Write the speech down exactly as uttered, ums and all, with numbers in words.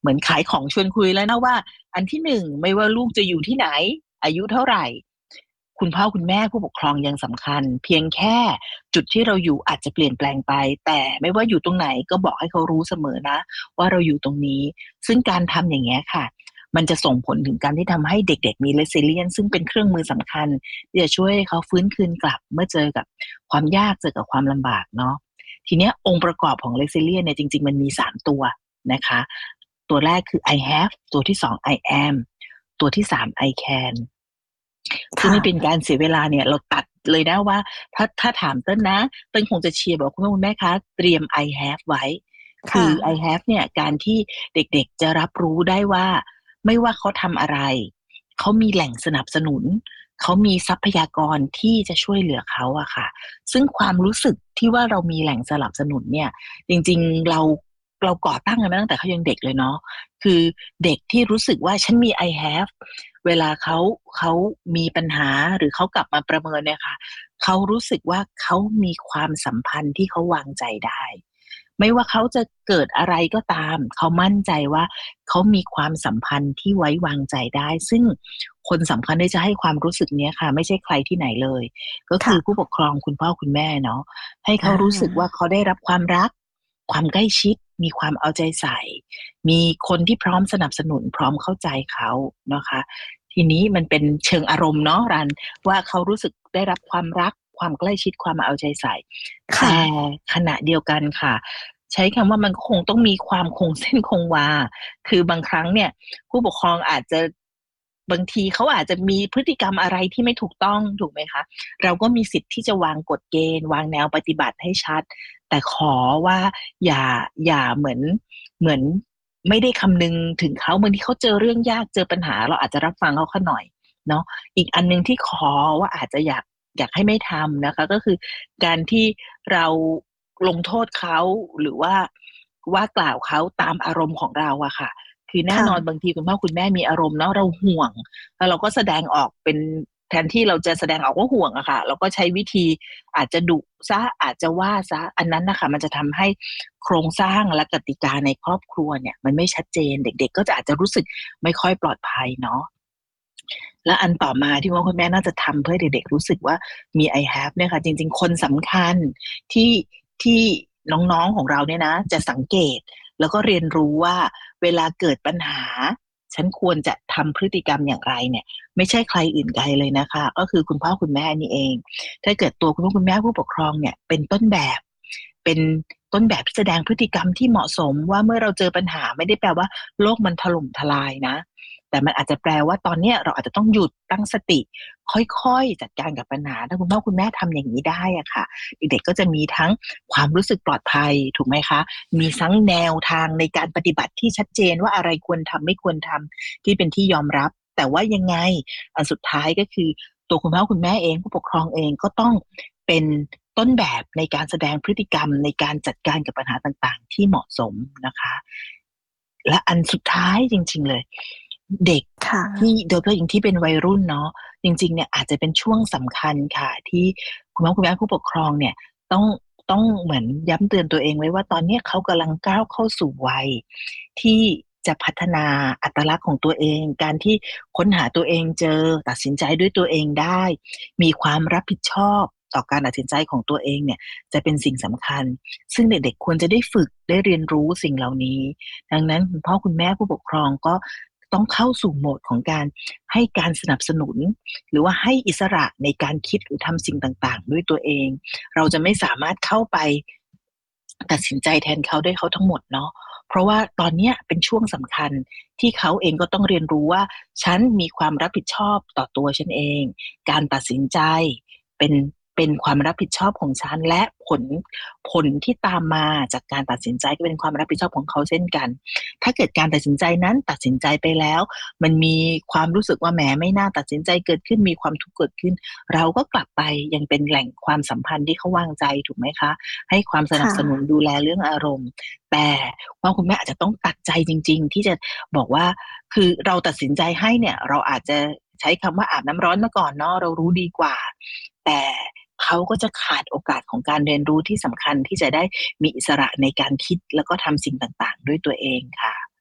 เหมือนขายของชวนคุยแล้วนะว่าอันที่หนึ่งไม่ว่าลูกจะอยู่ที่ไหนอายุเท่าไหร่คุณพ่อคุณแม่ผู้ปกครองยังสำคัญเพียงแค่จุดที่เราอยู่อาจจะเปลี่ยนแปลงไปแต่ไม่ว่าอยู่ตรงไหนก็บอกให้เขารู้เสมอนะว่าเราอยู่ตรงนี้ซึ่งการทำอย่างเงี้ยค่ะมันจะส่งผลถึงการที่ทำให้เด็กๆมี resilience ซึ่งเป็นเครื่องมือสำคัญที่จะช่วยให้เขาฟื้นคืนกลับเมื่อเจอกับความยากเจอกับความลำบากเนาะทีเนี้ยองค์ประกอบของ resilience เนี่ยจริงๆมันมีสามตัวนะคะตัวแรกคือ I have ตัวที่สอง I am ตัวที่สาม I can เพื่อค่ะไม่เป็นการเสียเวลาเนี่ยเราตัดเลยนะว่าถ้าถ้าถามเต้นนะเต้นคงจะเชียร์บอกคุณพ่อคุณแม่คะเตรียม I have ไว้คือ I ค่ะ have เนี่ยการที่เด็กๆจะรับรู้ได้ว่าไม่ว่าเขาทำอะไรเขามีแหล่งสนับสนุนเขามีทรัพยากรที่จะช่วยเหลือเขาอะค่ะซึ่งความรู้สึกที่ว่าเรามีแหล่งสนับสนุนเนี่ยจริงๆเราเราก่อตั้งกันมาตั้งแต่เขายังเด็กเลยเนาะคือเด็กที่รู้สึกว่าฉันมี I have เวลาเขาเขามีปัญหาหรือเขากลับมาประเมินเนี่ยค่ะเขารู้สึกว่าเขามีความสัมพันธ์ที่เขาวางใจได้ไม่ว่าเขาจะเกิดอะไรก็ตามเขามั่นใจว่าเขามีความสัมพันธ์ที่ไว้วางใจได้ซึ่งคนสำคัญที่จะให้ความรู้สึกเนี้ยค่ะไม่ใช่ใครที่ไหนเลยก็คือผู้ค่ะปกครองคุณพ่อคุณแม่เนาะให้อ่เขารู้สึกว่าาเขาได้รับความรักความใกล้ชิดมีความเอาใจใส่มีคนที่พร้อมสนับสนุนพร้อมเข้าใจเขานะคะ ทีนี้มันเป็นเชิงอารมณ์เนาะรันว่าเขารู้สึกได้รับความรักความใกล้ชิดความเอาใจใส่ค่ะแต่ขณะเดียวกันค่ะใช้คำว่ามันคงต้องมีความคงเส้นคงวาคือบางครั้งเนี่ยผู้ปกครองอาจจะบางทีเขาอาจจะมีพฤติกรรมอะไรที่ไม่ถูกต้องถูกไหมคะเราก็มีสิทธิ์ที่จะวางกฎเกณฑ์วางแนวปฏิบัติให้ชัดแต่ขอว่าอย่าอย่าเหมือนเหมือน ไม่ได้คำนึงถึงเขาบางทีเขาเจอเรื่องยากเจอปัญหาเราอาจจะรับฟังเขาแค่หน่อยเนาะอีกอันหนึ่งที่ขอว่าอาจจะอยากอยากให้ไม่ทำนะคะก็คือการที่เราลงโทษเขาหรือว่าว่ากล่าวเขาตามอารมณ์ของเราอะค่ะคือแน่นอนบาค่ะงทีคุณพ่อคุณแม่มีอารมณ์เนาะเราห่วงแล้วเราก็แสดงออกเป็นแทนที่เราจะแสดงออกว่าห่วงอะค่ะเราก็ใช้วิธีอาจจะดุซะอาจจะว่าซะอันนั้นนะคะมันจะทำให้ โครงสร้างและกติกาในครอบครัวเนี่ยมันไม่ชัดเจนเด็กๆก็จะอาจจะรู้สึกไม่ค่อยปลอดภัยเนาะและอันต่อมาที่ว่าคุณแม่น่าจะทำเพื่อเด็กๆรู้สึกว่ามี I have เนี่ยค่ะจริงๆคนสำคัญที่ที่น้องๆของเราเนี่ยนะจะสังเกตแล้วก็เรียนรู้ว่าเวลาเกิดปัญหาฉันควรจะทำพฤติกรรมอย่างไรเนี่ยไม่ใช่ใครอื่นไกลเลยนะคะก็คือคุณพ่อคุณแม่นี่เองถ้าเกิดตัวคุณพ่อคุณแม่ผู้ปกครองเนี่ยเป็นต้นแบบเป็นต้นแบบที่แสดงพฤติกรรมที่เหมาะสมว่าเมื่อเราเจอปัญหาไม่ได้แปลว่าโลกมันถล่มทลายนะแต่มันอาจจะแปลว่าตอนเนี้ยเราอาจจะต้องหยุดตั้งสติค่อยๆจัดการกับปัญหาถ้าคุณพ่อคุณแม่ทำอย่างนี้ได้อะค่ะเด็กๆก็จะมีทั้งความรู้สึกปลอดภัยถูกไหมคะมีทั้งแนวทางในการปฏิบัติที่ชัดเจนว่าอะไรควรทำไม่ควรทำที่เป็นที่ยอมรับแต่ว่ายังไงอันสุดท้ายก็คือตัวคุณพ่อคุณแม่เองผู้ปกครองเองก็ต้องเป็นต้นแบบในการแสดงพฤติกรรมในการจัดการกับปัญหาต่างๆที่เหมาะสมนะคะและอันสุดท้ายจริงๆเลยเด็กค่ะที่โดยเฉพาะอย่างที่เป็นวัยรุ่นเนาะจริงๆเนี่ยอาจจะเป็นช่วงสำคัญค่ะที่คุณพ่อคุณแม่ผู้ปกครองเนี่ยต้องต้องเหมือนย้ำเตือนตัวเองไว้ว่าตอนเนี้ยเขากำลังก้าวเข้าสู่วัยที่จะพัฒนาอัตลักษณ์ของตัวเองการที่ค้นหาตัวเองเจอตัดสินใจด้วยตัวเองได้มีความรับผิดชอบต่อการตัดสินใจของตัวเองเนี่ยจะเป็นสิ่งสำคัญซึ่งเด็กๆควรจะได้ฝึกได้เรียนรู้สิ่งเหล่านี้ดังนั้นคุณพ่อคุณแม่ผู้ปกครองก็ต้องเข้าสู่โหมดของการให้การสนับสนุนหรือว่าให้อิสระในการคิดหรือทำสิ่งต่างๆด้วยตัวเองเราจะไม่สามารถเข้าไปตัดสินใจแทนเขาได้เขาทั้งหมดเนาะเพราะว่าตอนเนี้ยเป็นช่วงสำคัญที่เขาเองก็ต้องเรียนรู้ว่าฉันมีความรับผิดชอบต่อตัวฉันเองการตัดสินใจเป็นเป็นความรับผิดชอบของฉันและผลผลที่ตามมาจากการตัดสินใจก็เป็นความรับผิดชอบของเขาเช่นกันถ้าเกิดการตัดสินใจนั้นตัดสินใจไปแล้วมันมีความรู้สึกว่าแหมไม่น่าตัดสินใจเกิดขึ้นมีความทุกข์เกิดขึ้นเราก็กลับไปยังเป็นแหล่งความสัมพันธ์ที่เขาวางใจถูกไหมคะให้ความสนับค่ะสนุนดูแลเรื่องอารมณ์แต่ว่าคุณแม่อาจจะต้องตัดใจจริงๆที่จะบอกว่าคือเราตัดสินใจให้เนี่ยเราอาจจะใช้คำว่าอาบน้ำร้อนมาก่อนเนาะเรารู้ดีกว่าแต่เขาก็จะขาดโอกาสของการเรียนรู้ที่สำคัญที่จะได้มีอิสระในการคิดแล้วก็ทำสิ่งต่างๆด้วยตัวเองค่ะ